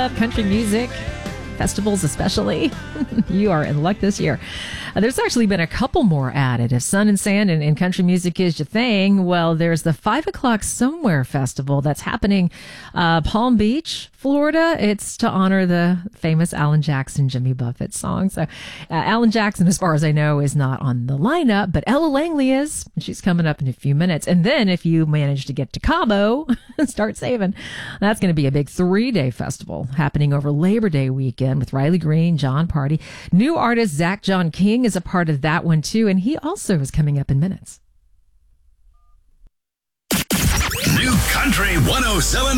love country music, festivals especially, you are in luck this year. There's actually been a couple more added. If Sun and Sand and country music is your thing, well, there's the 5 O'Clock Somewhere Festival that's happening Palm Beach, Florida. It's to honor the famous Alan Jackson, Jimmy Buffett song. So Alan Jackson, as far as I know, is not on the lineup, but Ella Langley is. She's coming up in a few minutes. And then if you manage to get to Cabo and start saving, that's going to be a big 3-day festival happening over Labor Day weekend with Riley Green, John Party. New artist Zach John King is a part of that one too, and he also is coming up in minutes. New Country 107.